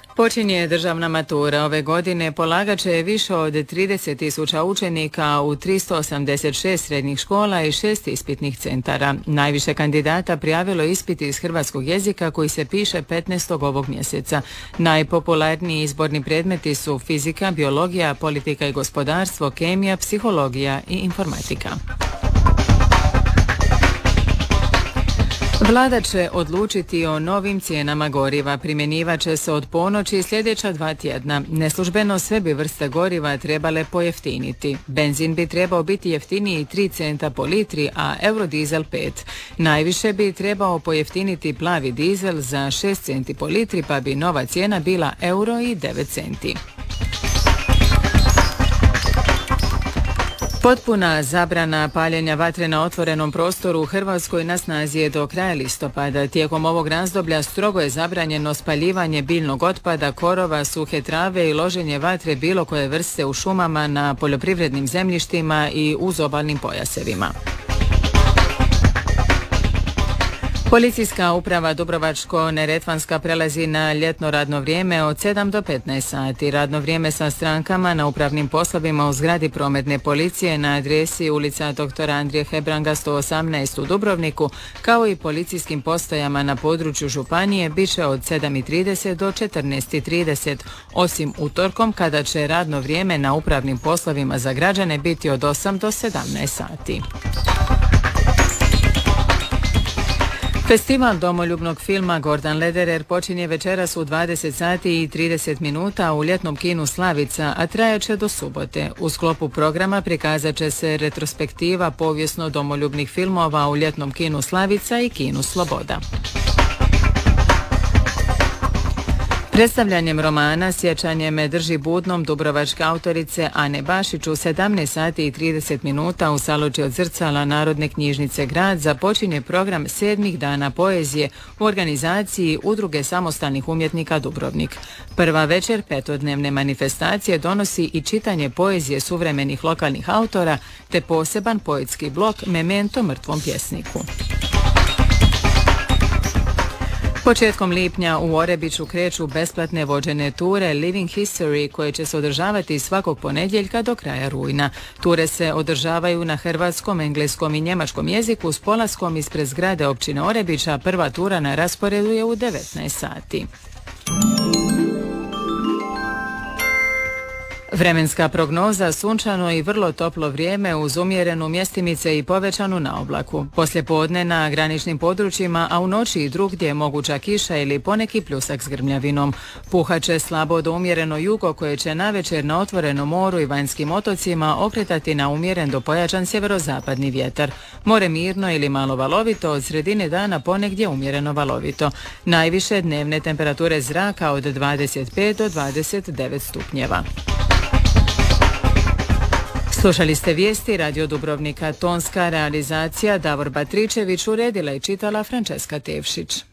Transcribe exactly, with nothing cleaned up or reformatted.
Počinje državna matura. Ove godine polagat će više od trideset tisuća učenika u tristo osamdeset šest srednjih škola i šest ispitnih centara. Najviše kandidata prijavilo ispit iz hrvatskog jezika koji se piše petnaestog ovog mjeseca. Najpopularniji izborni predmeti su fizika, biologija, politika i gospodarstvo, kemija, psihologija i informatika. Vlada će odlučiti o novim cijenama goriva. Primjenjivat će se od ponoći sljedeća dva tjedna. Neslužbeno sve bi vrste goriva trebale pojeftiniti. Benzin bi trebao biti jeftiniji tri centa po litri, a eurodizel pet. Najviše bi trebao pojeftiniti plavi dizel za šest centi po litri, pa bi nova cijena bila euro i devet centi. Potpuna zabrana paljenja vatre na otvorenom prostoru u Hrvatskoj na snazi je do kraja listopada. Tijekom ovog razdoblja strogo je zabranjeno spaljivanje biljnog otpada, korova, suhe trave i loženje vatre bilo koje vrste u šumama, na poljoprivrednim zemljištima i uz obalnim pojasevima. Policijska uprava Dubrovačko-neretvanska prelazi na ljetno radno vrijeme od sedam do petnaest sati. Radno vrijeme sa strankama na upravnim poslovima u zgradi prometne policije na adresi ulica doktora Andrije Hebranga sto osamnaest u Dubrovniku, kao i policijskim postajama na području županije, bit će od sedam i trideset do četrnaest i trideset, osim utorkom kada će radno vrijeme na upravnim poslovima za građane biti od osam do sedamnaest sati. Festival domoljubnog filma Gordan Lederer počinje večeras u dvadeset sati i trideset minuta u ljetnom kinu Slavica, a trajaće do subote. U sklopu programa prikazat će se retrospektiva povijesno domoljubnih filmova u ljetnom kinu Slavica i kinu Sloboda. Predstavljanjem romana Sjećanje me drži budnom dubrovačke autorice Ane Bašić u sedamnaest sati i trideset minuta u saloči od Zrcala Narodne knjižnice Grad započinje program sedmih dana poezije u organizaciji Udruge samostalnih umjetnika Dubrovnik. Prva večer petodnevne manifestacije donosi i čitanje poezije suvremenih lokalnih autora te poseban poetski blok Memento mrtvom pjesniku. Početkom lipnja u Orebiću kreću besplatne vođene ture Living History koje će se održavati svakog ponedjeljka do kraja rujna. Ture se održavaju na hrvatskom, engleskom i njemačkom jeziku s polaskom ispred zgrade općine Orebića. Prva tura na rasporedu je u devetnaest sati. Vremenska prognoza: sunčano i vrlo toplo vrijeme uz umjerenu mjestimice i povećanu naoblaku. Poslijepodne na graničnim područjima, a u noći i drugdje je moguća kiša ili poneki pljusak s grmljavinom. Puhaće slabo do umjereno jugo koje će navečer na otvorenom moru i vanjskim otocima okretati na umjeren do pojačan sjeverozapadni vjetar. More mirno ili malo valovito, od sredine dana ponegdje umjereno valovito. Najviše dnevne temperature zraka od dvadeset pet do dvadeset devet stupnjeva. Slušali ste vijesti Radio Dubrovnika. Tonska realizacija Davor Batričević, uredila i čitala Frančeska Tevšić.